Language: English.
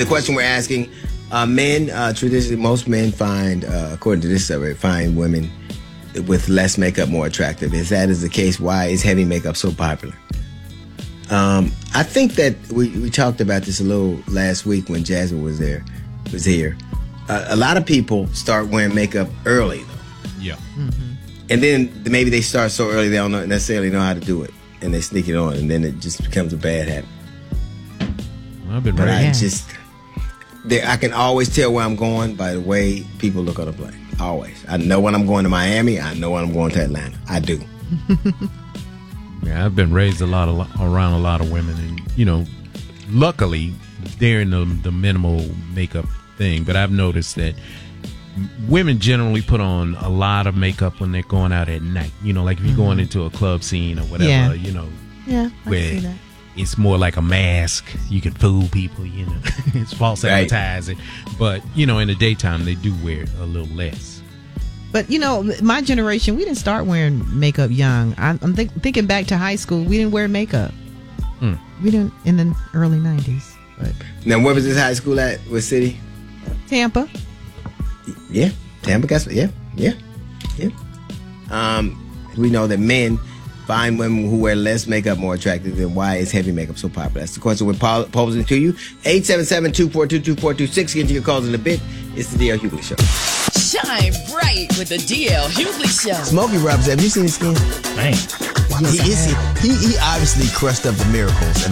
the question we're asking, men, traditionally, most men find, according to this survey, find women with less makeup more attractive. If that is the case, why is heavy makeup so popular? I think that we talked about this a little last week when Jasmine was here. A lot of people start wearing makeup early, though. Yeah. Mm-hmm. And then maybe they start so early they don't necessarily know how to do it. And they sneak it on, and then it just becomes a bad habit. Well, I've been But raised. I can always tell where I'm going by the way people look on the plane. Always. I know when I'm going to Miami. I know when I'm going to Atlanta. I do. Yeah, I've been raised around a lot of women, and luckily they're in the minimal makeup thing. But I've noticed that women generally put on a lot of makeup when they're going out at night. Like if you're going into a club scene or whatever. Yeah, I where see that. it's more like a mask. You can fool people. It's false advertising. But in the daytime they do wear it a little less. But my generation, we didn't start wearing makeup young. I'm thinking back to high school. We didn't wear makeup. We didn't in the early 90s. But Now, where was this high school at? What city? Tampa. Yeah, Tampa. Yeah. We know that men find women who wear less makeup more attractive. Then why is heavy makeup so popular? That's the question we're posing to you. 877-242-2426. Get to your calls in a bit. It's the D.L. Hughley Show. Shine bright with the D.L. Hughley Show. Smokey Robinson, have you seen his skin? Man. He obviously crushed up the Miracles.